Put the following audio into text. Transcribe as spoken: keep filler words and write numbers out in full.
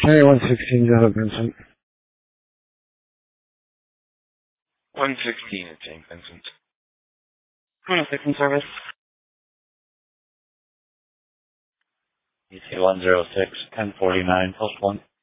Carry one sixteen out of Vincent. one sixteen at Saint Vincent. one oh six in service. E T one zero six, ten forty-nine, post one.